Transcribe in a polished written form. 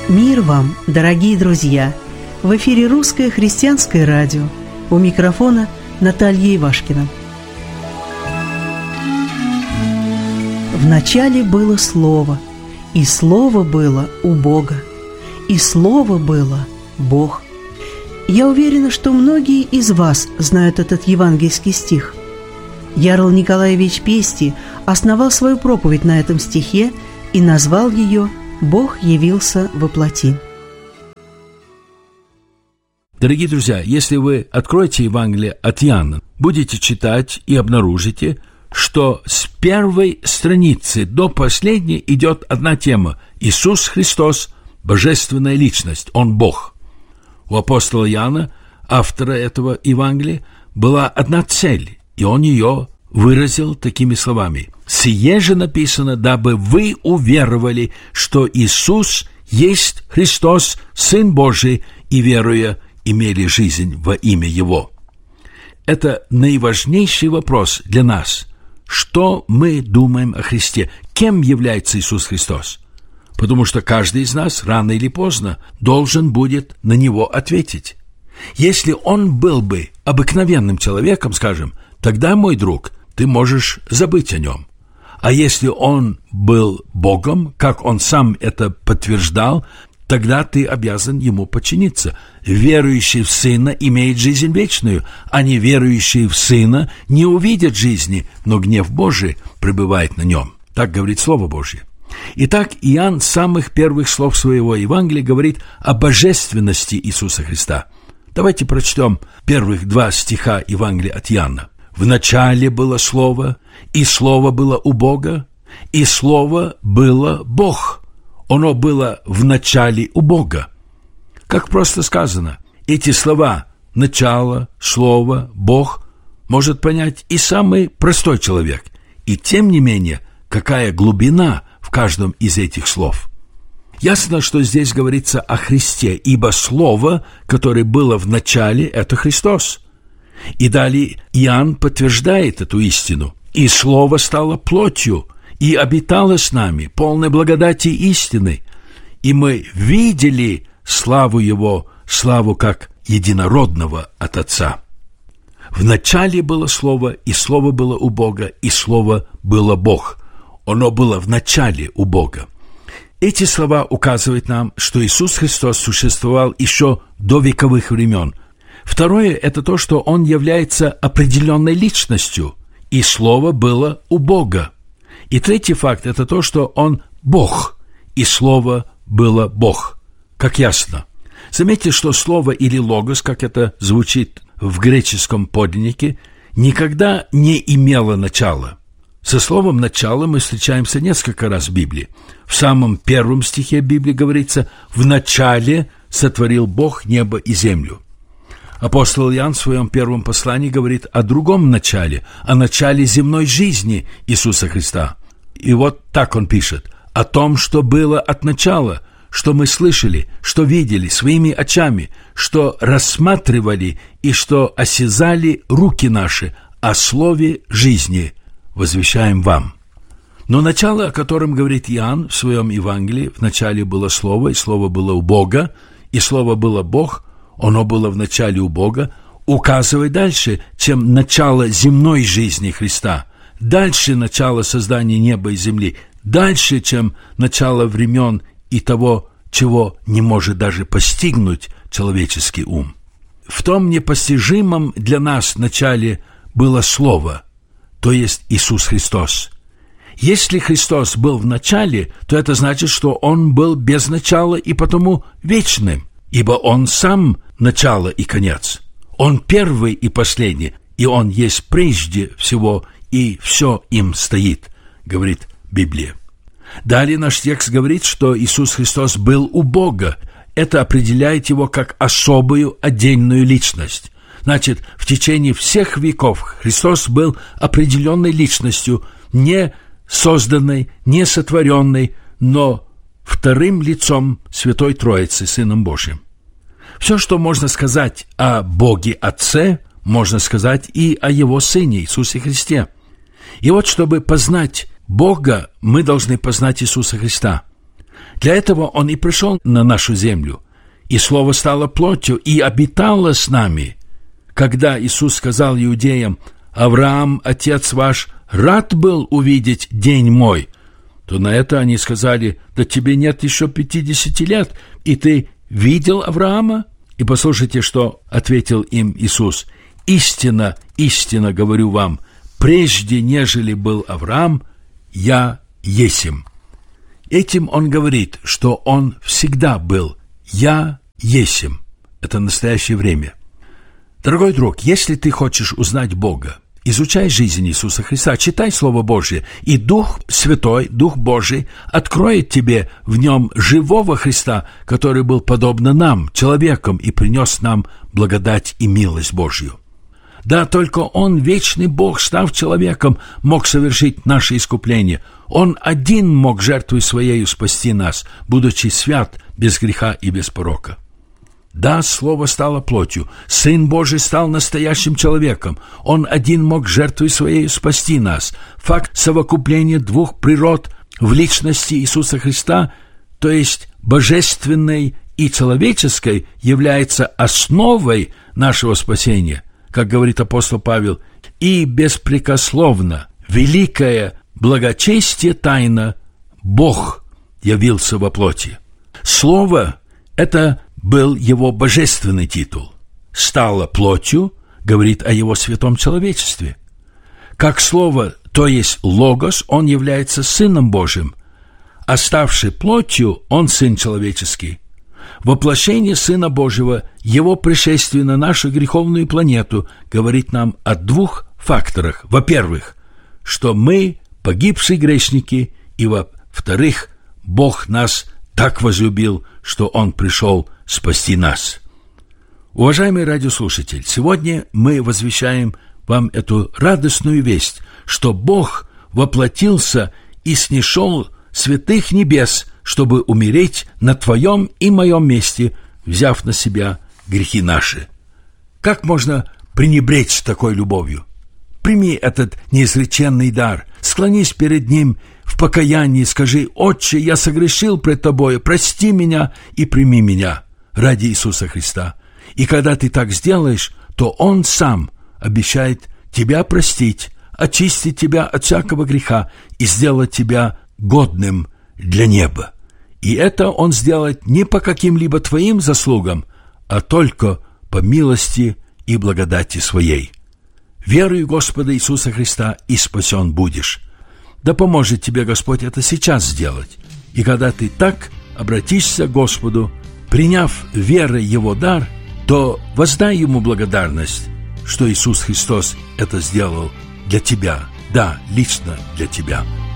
Мир вам, дорогие друзья! В эфире Русское христианское радио. У микрофона Наталья Ивашкина. В начале было Слово, и Слово было у Бога, и Слово было Бог. Я уверена, что многие из вас знают этот евангельский стих. Ярл Николаевич Пести основал свою проповедь на этом стихе и назвал ее «Бог явился во плоти». Дорогие друзья, если вы откроете Евангелие от Иоанна, будете читать и обнаружите, что с первой страницы до последней идет одна тема – Иисус Христос, божественная личность, Он Бог. У апостола Иоанна, автора этого Евангелия, была одна цель, и он ее выразил такими словами: «Сие же написано, дабы вы уверовали, что Иисус есть Христос, Сын Божий, и, веруя, имели жизнь во имя Его». Это наиважнейший вопрос для нас. Что мы думаем о Христе? Кем является Иисус Христос? Потому что каждый из нас рано или поздно должен будет на него ответить. Если он был бы обыкновенным человеком, скажем, тогда, мой друг, ты можешь забыть о нем. А если он был Богом, как он сам это подтверждал, тогда ты обязан ему подчиниться. Верующий в Сына имеет жизнь вечную, а неверующий в Сына не увидит жизни, но гнев Божий пребывает на нем. Так говорит Слово Божье. Итак, Иоанн с самых первых слов своего Евангелия говорит о божественности Иисуса Христа. Давайте прочтем первых 2 стиха Евангелия от Иоанна. «В начале было Слово, и Слово было у Бога, и Слово было Бог. Оно было в начале у Бога». Как просто сказано, эти слова «начало», «слово», «Бог» может понять и самый простой человек. И тем не менее, какая глубина в каждом из этих слов. Ясно, что здесь говорится о Христе, ибо Слово, которое было в начале, это Христос. И далее Иоанн подтверждает эту истину. «И Слово стало плотью, и обитало с нами, полной благодати и истины. И мы видели славу Его, славу как единородного от Отца». В начале было Слово, и Слово было у Бога, и Слово было Бог. Оно было в начале у Бога. Эти слова указывают нам, что Иисус Христос существовал еще до вековых времен. Второе – это то, что Он является определенной личностью, и Слово было у Бога. И третий факт – это то, что Он Бог, и Слово было Бог. Как ясно. Заметьте, что слово или логос, как это звучит в греческом подлиннике, никогда не имело начала. Со словом «начало» мы встречаемся несколько раз в Библии. В самом первом стихе Библии говорится: «В начале сотворил Бог небо и землю». Апостол Иоанн в своем первом послании говорит о другом начале, о начале земной жизни Иисуса Христа. И вот так он пишет: «О том, что было от начала, что мы слышали, что видели своими очами, что рассматривали и что осязали руки наши, о слове жизни возвещаем вам». Но начало, о котором говорит Иоанн в своем Евангелии: «В начале было Слово, и Слово было у Бога, и Слово было Бог, оно было в начале у Бога», указывает дальше, чем начало земной жизни Христа, дальше начало создания неба и земли, дальше, чем начало времен и того, чего не может даже постигнуть человеческий ум. В том непостижимом для нас начале было Слово, то есть Иисус Христос. Если Христос был в начале, то это значит, что Он был без начала и потому вечным, ибо Он сам начало и конец. Он первый и последний, и Он есть прежде всего, и все им стоит, говорит Библия. Далее наш текст говорит, что Иисус Христос был у Бога. Это определяет Его как особую отдельную личность. Значит, в течение всех веков Христос был определенной личностью, не созданной, не сотворенной, но вторым лицом Святой Троицы, Сыном Божьим. Все, что можно сказать о Боге Отце, можно сказать и о Его Сыне Иисусе Христе. И вот, чтобы познать Бога, мы должны познать Иисуса Христа. Для этого Он и пришел на нашу землю. И Слово стало плотью и обитало с нами. Когда Иисус сказал иудеям: «Авраам, отец ваш, рад был увидеть день мой», то на это они сказали: «Да тебе нет еще 50 лет, и ты видел Авраама?» И послушайте, что ответил им Иисус: «Истинно, истинно говорю вам, прежде нежели был Авраам, я есим». Этим Он говорит, что Он всегда был «Я есим». Это настоящее время. Дорогой друг, если ты хочешь узнать Бога, изучай жизнь Иисуса Христа, читай Слово Божье, и Дух Святой, Дух Божий откроет тебе в нем живого Христа, который был подобно нам, человеком, и принес нам благодать и милость Божью. Да, только Он, вечный Бог, став человеком, мог совершить наше искупление. Он один мог жертвой Своею спасти нас, будучи свят, без греха и без порока. Да, Слово стало плотью, Сын Божий стал настоящим человеком. Он один мог жертвой Своей спасти нас. Факт совокупления двух природ в личности Иисуса Христа, то есть божественной и человеческой, является основой нашего спасения. Как говорит апостол Павел: «И беспрекословно, великое благочестие тайна, Бог явился во плоти». Слово – это был Его божественный титул. «Стало плотью» говорит о Его святом человечестве. Как Слово, то есть Логос, Он является Сыном Божьим, а ставший плотью, Он Сын человеческий. Воплощение Сына Божьего, Его пришествие на нашу греховную планету говорит нам о двух факторах. Во-первых, что мы погибшие грешники, и во-вторых, Бог нас так возлюбил, что Он пришел спасти нас. Уважаемый радиослушатель, сегодня мы возвещаем вам эту радостную весть, что Бог воплотился и снишел святых небес, чтобы умереть на твоем и моем месте, взяв на себя грехи наши. Как можно пренебречь такой любовью? Прими этот неизреченный дар, склонись перед Ним в покаянии, скажи: «Отче, я согрешил пред Тобою, прости меня и прими меня ради Иисуса Христа». И когда ты так сделаешь, то Он сам обещает тебя простить, очистить тебя от всякого греха и сделать тебя годным для неба. И это Он сделает не по каким-либо твоим заслугам, а только по милости и благодати Своей. Веруй в Господа Иисуса Христа, и спасен будешь. Да поможет тебе Господь это сейчас сделать. И когда ты так обратишься к Господу, приняв верой Его дар, то воздай Ему благодарность, что Иисус Христос это сделал для тебя, да, лично для тебя.